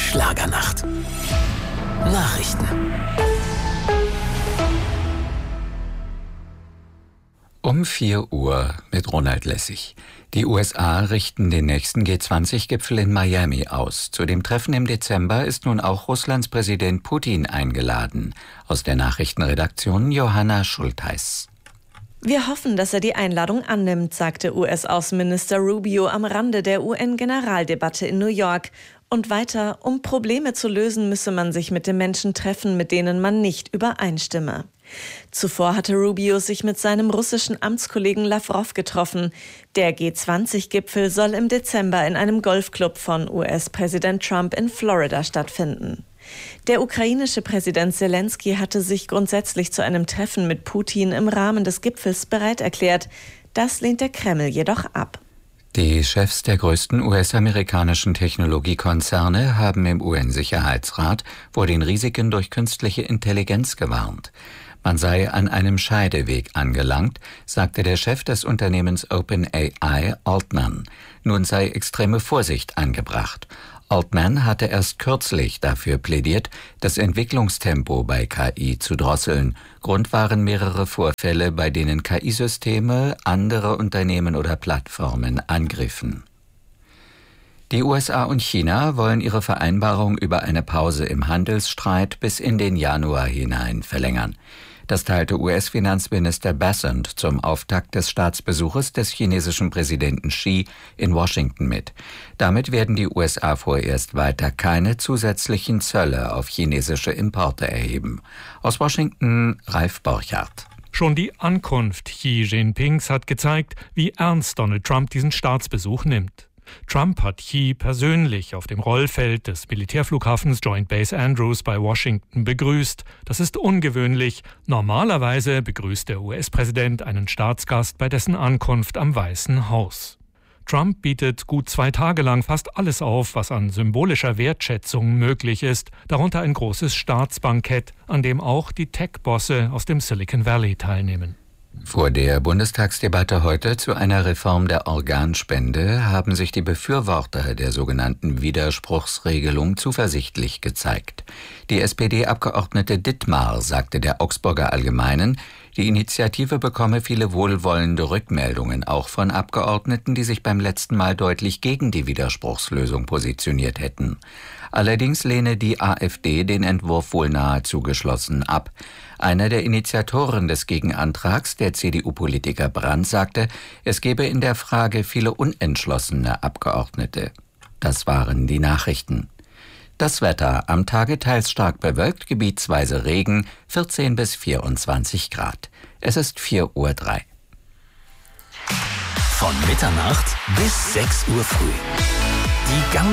Schlagernacht. Nachrichten. Um 4 Uhr mit Ronald Lessig. Die USA richten den nächsten G20-Gipfel in Miami aus. Zu dem Treffen im Dezember ist nun auch Russlands Präsident Putin eingeladen. Aus der Nachrichtenredaktion Johanna Schultheis. Wir hoffen, dass er die Einladung annimmt, sagte US-Außenminister Rubio am Rande der UN-Generaldebatte in New York. Und weiter, um Probleme zu lösen, müsse man sich mit den Menschen treffen, mit denen man nicht übereinstimme. Zuvor hatte Rubio sich mit seinem russischen Amtskollegen Lavrov getroffen. Der G20-Gipfel soll im Dezember in einem Golfclub von US-Präsident Trump in Florida stattfinden. Der ukrainische Präsident Zelensky hatte sich grundsätzlich zu einem Treffen mit Putin im Rahmen des Gipfels bereit erklärt. Das lehnt der Kreml jedoch ab. Die Chefs der größten US-amerikanischen Technologiekonzerne haben im UN-Sicherheitsrat vor den Risiken durch künstliche Intelligenz gewarnt. Man sei an einem Scheideweg angelangt, sagte der Chef des Unternehmens OpenAI, Altman. Nun sei extreme Vorsicht angebracht. Altman hatte erst kürzlich dafür plädiert, das Entwicklungstempo bei KI zu drosseln. Grund waren mehrere Vorfälle, bei denen KI-Systeme andere Unternehmen oder Plattformen angriffen. Die USA und China wollen ihre Vereinbarung über eine Pause im Handelsstreit bis in den Januar hinein verlängern. Das teilte US-Finanzminister Bessent zum Auftakt des Staatsbesuches des chinesischen Präsidenten Xi in Washington mit. Damit werden die USA vorerst weiter keine zusätzlichen Zölle auf chinesische Importe erheben. Aus Washington, Ralf Borchardt. Schon die Ankunft Xi Jinpings hat gezeigt, wie ernst Donald Trump diesen Staatsbesuch nimmt. Trump hat Xi persönlich auf dem Rollfeld des Militärflughafens Joint Base Andrews bei Washington begrüßt. Das ist ungewöhnlich. Normalerweise begrüßt der US-Präsident einen Staatsgast bei dessen Ankunft am Weißen Haus. Trump bietet gut 2 Tage lang fast alles auf, was an symbolischer Wertschätzung möglich ist, darunter ein großes Staatsbankett, an dem auch die Tech-Bosse aus dem Silicon Valley teilnehmen. Vor der Bundestagsdebatte heute zu einer Reform der Organspende haben sich die Befürworter der sogenannten Widerspruchsregelung zuversichtlich gezeigt. Die SPD-Abgeordnete Dittmar sagte der Augsburger Allgemeinen, die Initiative bekomme viele wohlwollende Rückmeldungen, auch von Abgeordneten, die sich beim letzten Mal deutlich gegen die Widerspruchslösung positioniert hätten. Allerdings lehne die AfD den Entwurf wohl nahezu geschlossen ab. Einer der Initiatoren des Gegenantrags, der CDU-Politiker Brandt, sagte, es gebe in der Frage viele unentschlossene Abgeordnete. Das waren die Nachrichten. Das Wetter: am Tage teils stark bewölkt, gebietsweise Regen, 14 bis 24 Grad. Es ist 4:03 Uhr. Von Mitternacht bis 6 Uhr früh. Die